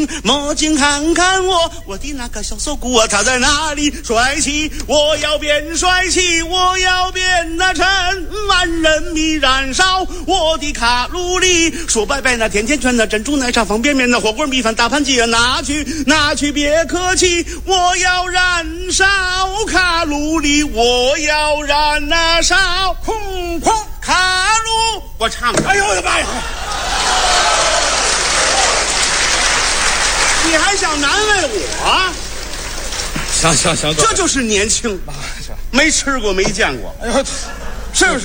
魔镜看看我的那个小锁骨啊，它在哪里？帅气，我要变帅气，我要变那成万人迷燃烧我的卡路里。说拜拜那甜甜圈那珍珠奶茶方便面那火锅米饭大盘鸡啊，拿去别客气，我要燃烧卡路里，我要燃那烧空卡路。我唱， 哎呦我的妈呀！ 你还想难为我？ 行， 这就是年轻，没吃过没见过， 哎呦， 是不是？